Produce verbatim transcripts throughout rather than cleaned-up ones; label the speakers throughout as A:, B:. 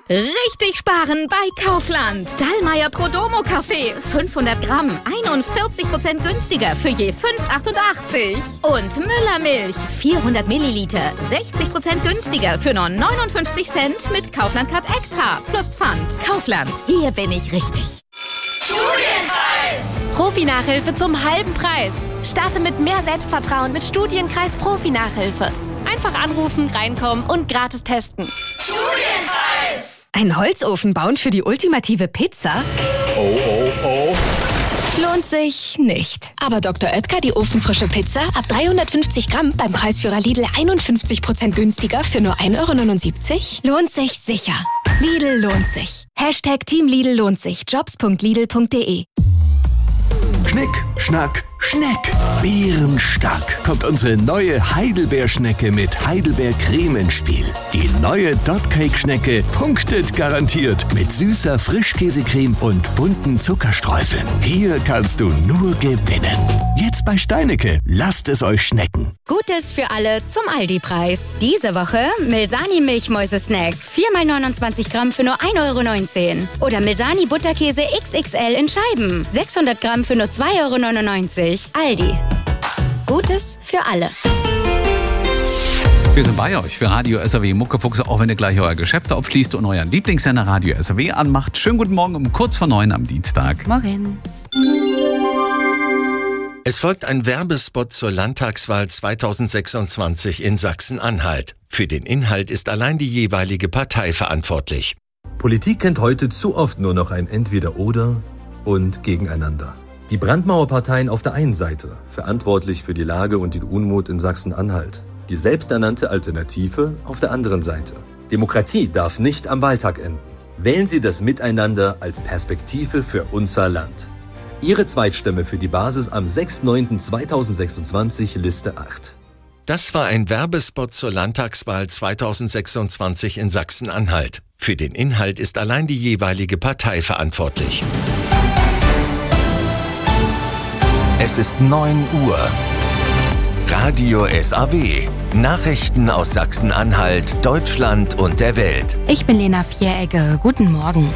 A: Richtig sparen bei Kaufland. Dallmayr Prodomo Kaffee, fünfhundert Gramm, einundvierzig Prozent günstiger für je fünf Euro achtundachtzig. Und Müller Milch, vierhundert Milliliter, sechzig Prozent günstiger für nur neunundfünfzig Cent mit Kaufland-Card Extra plus Pfand. Kaufland, hier bin ich richtig.
B: Studienkreis! Profi-Nachhilfe zum halben Preis. Starte mit mehr Selbstvertrauen mit Studienkreis Profi-Nachhilfe. Einfach anrufen, reinkommen und gratis testen.
C: Studienkreis! Ein Holzofen bauen für die ultimative Pizza?
D: Oh, oh, oh.
C: Lohnt sich nicht. Aber Doktor Oetker, die ofenfrische Pizza, ab dreihundertfünfzig Gramm beim Preisführer Lidl einundfünfzig Prozent günstiger für nur ein Euro neunundsiebzig? Lohnt sich sicher. Lidl lohnt sich. Hashtag Team Lidl lohnt sich. jobs punkt lidl punkt de.
E: Schnick, Schnack, Schneck. Bärenstark kommt unsere neue Heidelbeerschnecke mit Heidelbeercreme ins Spiel. Die neue Dotcake-Schnecke punktet garantiert mit süßer Frischkäsecreme und bunten Zuckerstreuseln. Hier kannst du nur gewinnen. Jetzt bei Steinecke. Lasst es euch schmecken.
F: Gutes für alle zum Aldi-Preis. Diese Woche Milsani Milchmäuse-Snack. vier mal neunundzwanzig Gramm für nur ein Euro neunzehn. Oder Milsani Butterkäse X X L in Scheiben. sechshundert Gramm für nur zwei Euro neunundneunzig. Aldi. Gutes für alle.
G: Wir sind bei euch für Radio S R W Muckefuchs, auch wenn ihr gleich euer Geschäft aufschließt und euren Lieblingssender Radio S R W anmacht. Schönen guten Morgen um kurz vor neun am Dienstag.
F: Morgen.
H: Es folgt ein Werbespot zur Landtagswahl zweitausendsechsundzwanzig in Sachsen-Anhalt. Für den Inhalt ist allein die jeweilige Partei verantwortlich.
I: Politik kennt heute zu oft nur noch ein Entweder-Oder und Gegeneinander. Die Brandmauerparteien auf der einen Seite, verantwortlich für die Lage und den Unmut in Sachsen-Anhalt. Die selbsternannte Alternative auf der anderen Seite. Demokratie darf nicht am Wahltag enden. Wählen Sie das Miteinander als Perspektive für unser Land. Ihre Zweitstimme für die Basis am sechster neunter zweitausendsechsundzwanzig, Liste acht.
H: Das war ein Werbespot zur Landtagswahl zweitausendsechsundzwanzig in Sachsen-Anhalt. Für den Inhalt ist allein die jeweilige Partei verantwortlich. Es ist neun Uhr. Radio S A W. Nachrichten aus Sachsen-Anhalt, Deutschland und der Welt.
J: Ich bin Lena Vieregge. Guten Morgen.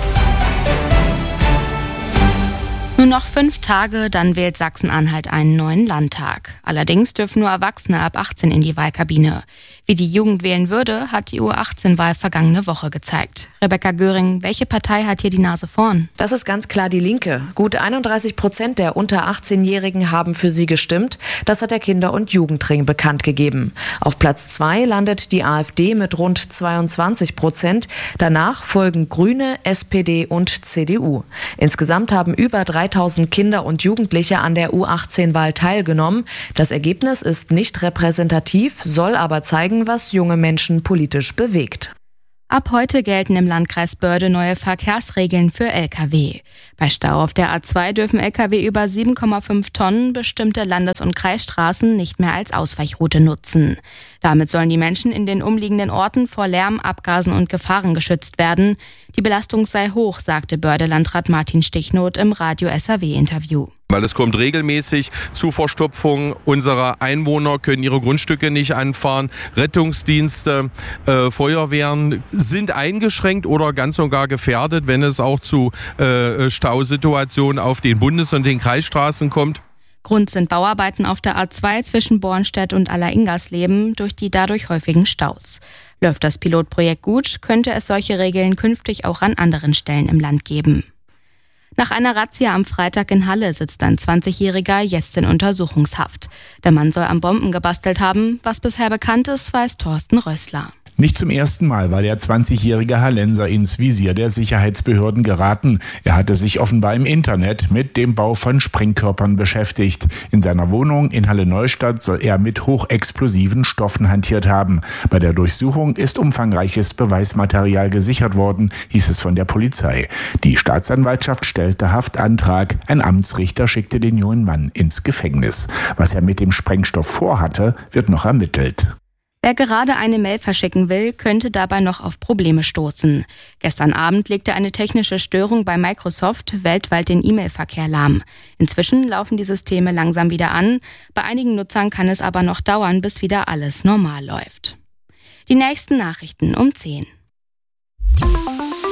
J: Nur noch fünf Tage, dann wählt Sachsen-Anhalt einen neuen Landtag. Allerdings dürfen nur Erwachsene ab achtzehn in die Wahlkabine. Wie die Jugend wählen würde, hat die U achtzehn-Wahl vergangene Woche gezeigt. Rebecca Göring, welche Partei hat hier die Nase vorn?
K: Das ist ganz klar die Linke. Gut einunddreißig Prozent der unter achtzehnjährigen haben für sie gestimmt. Das hat der Kinder- und Jugendring bekannt gegeben. Auf Platz zwei landet die AfD mit rund zweiundzwanzig Prozent. Danach folgen Grüne, S P D und C D U. Insgesamt haben über dreitausend Kinder und Jugendliche an der U achtzehn-Wahl teilgenommen. Das Ergebnis ist nicht repräsentativ, soll aber zeigen, was junge Menschen politisch bewegt.
J: Ab heute gelten im Landkreis Börde neue Verkehrsregeln für L K W. Bei Stau auf der A zwei dürfen L K W über sieben Komma fünf Tonnen bestimmte Landes- und Kreisstraßen nicht mehr als Ausweichroute nutzen. Damit sollen die Menschen in den umliegenden Orten vor Lärm, Abgasen und Gefahren geschützt werden. Die Belastung sei hoch, sagte Börde-Landrat Martin Stichnoth im Radio S R W-Interview.
L: Weil es kommt regelmäßig zu Verstopfung unserer Einwohner, können ihre Grundstücke nicht anfahren. Rettungsdienste, äh, Feuerwehren sind eingeschränkt oder ganz und gar gefährdet, wenn es auch zu äh, Stausituationen auf den Bundes- und den Kreisstraßen kommt.
J: Grund sind Bauarbeiten auf der A zwei zwischen Bornstedt und Aller-Ingersleben durch die dadurch häufigen Staus. Läuft das Pilotprojekt gut, könnte es solche Regeln künftig auch an anderen Stellen im Land geben. Nach einer Razzia am Freitag in Halle sitzt ein zwanzigjähriger jetzt in Untersuchungshaft. Der Mann soll an Bomben gebastelt haben. Was bisher bekannt ist, weiß Thorsten Rössler.
M: Nicht zum ersten Mal war der zwanzigjährige Hallenser ins Visier der Sicherheitsbehörden geraten. Er hatte sich offenbar im Internet mit dem Bau von Sprengkörpern beschäftigt. In seiner Wohnung in Halle-Neustadt soll er mit hochexplosiven Stoffen hantiert haben. Bei der Durchsuchung ist umfangreiches Beweismaterial gesichert worden, hieß es von der Polizei. Die Staatsanwaltschaft stellte Haftantrag. Ein Amtsrichter schickte den jungen Mann ins Gefängnis. Was er mit dem Sprengstoff vorhatte, wird noch ermittelt.
J: Wer gerade eine Mail verschicken will, könnte dabei noch auf Probleme stoßen. Gestern Abend legte eine technische Störung bei Microsoft weltweit den E-Mail-Verkehr lahm. Inzwischen laufen die Systeme langsam wieder an. Bei einigen Nutzern kann es aber noch dauern, bis wieder alles normal läuft. Die nächsten Nachrichten um zehn.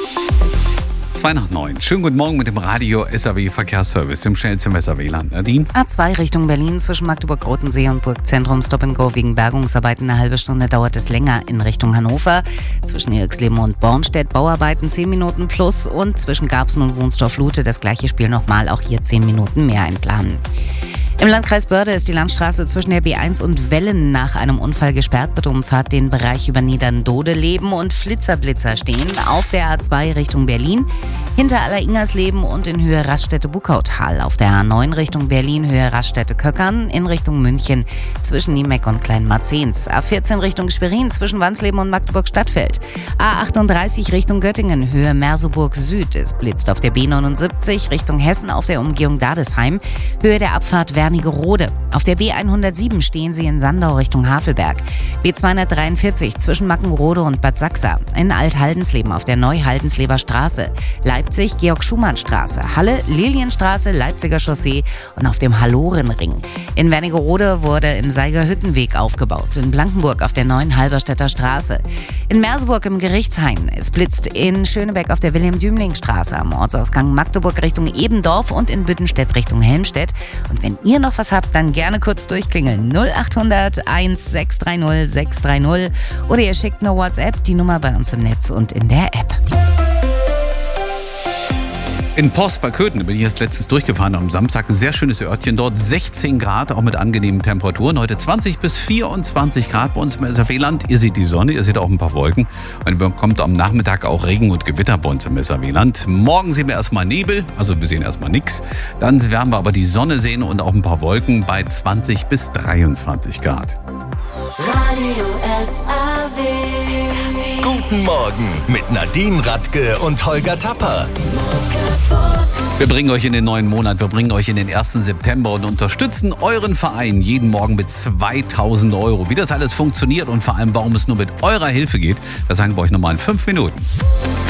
G: Zwei nach neun. Schönen guten Morgen mit dem Radio S A W Verkehrsservice im schnellsten S A W-Land. Nadine?
N: A zwei Richtung Berlin zwischen Magdeburg-Rotensee und Burgzentrum Stop and Go wegen Bergungsarbeiten. Eine halbe Stunde dauert es länger in Richtung Hannover. Zwischen Irxleben und Bornstedt Bauarbeiten zehn Minuten plus und zwischen Garbsen und Wunstorf-Lute das gleiche Spiel nochmal, auch hier zehn Minuten mehr einplanen. Im Landkreis Börde ist die Landstraße zwischen der B eins und Wellen nach einem Unfall gesperrt. Bitte umfahrt den Bereich über Niederndodeleben und Flitzerblitzer stehen auf der A zwei Richtung Berlin, hinter Alleringersleben und in Höhe Raststätte-Buckautal. Auf der A neun Richtung Berlin, Höhe Raststätte-Köckern, in Richtung München zwischen Niemeck und Kleinmarzens. A vierzehn Richtung Schwerin zwischen Wansleben und Magdeburg-Stadtfeld. A achtunddreißig Richtung Göttingen, Höhe Merseburg Süd. Es blitzt auf der B neunundsiebzig Richtung Hessen auf der Umgehung Dadesheim, Höhe der Abfahrt Wernigerode. Auf der B hundertsieben stehen Sie in Sandau Richtung Havelberg. B zweihundertdreiundvierzig zwischen Mackenrode und Bad Sachsa. In Alt-Haldensleben auf der Neu-Haldensleber Straße. Leipzig Georg-Schumann-Straße. Halle Lilienstraße, Leipziger Chaussee und auf dem Hallorenring. In Wernigerode wurde im Seigerhüttenweg aufgebaut. In Blankenburg auf der Neuen Halberstädter Straße. In Merseburg im Gerichtshain. Es blitzt in Schönebeck auf der Wilhelm-Dümling-Straße am Ortsausgang Magdeburg Richtung Ebendorf und in Büttenstedt Richtung Helmstedt. Und wenn ihr noch was habt, dann gerne kurz durchklingeln. null achthundert eins sechs drei null sechs drei null oder ihr schickt eine WhatsApp, die Nummer bei uns im Netz und in der App.
G: In Post bei Köthen bin ich erst letztens durchgefahren am Samstag. Ein sehr schönes Örtchen dort. sechzehn Grad, auch mit angenehmen Temperaturen. Heute zwanzig bis vierundzwanzig Grad bei uns im S A W-Land. Ihr seht die Sonne, ihr seht auch ein paar Wolken. Und dann kommt am Nachmittag auch Regen und Gewitter bei uns im S A W-Land. Morgen sehen wir erstmal Nebel, also wir sehen erstmal nichts. Dann werden wir aber die Sonne sehen und auch ein paar Wolken bei zwanzig bis dreiundzwanzig Grad.
H: Radio S A W. Guten Morgen mit Nadine Radke und Holger Tapper.
G: Wir bringen euch in den neuen Monat, wir bringen euch in den ersten September und unterstützen euren Verein jeden Morgen mit zweitausend Euro. Wie das alles funktioniert und vor allem, warum es nur mit eurer Hilfe geht, das sagen wir euch nochmal in fünf Minuten.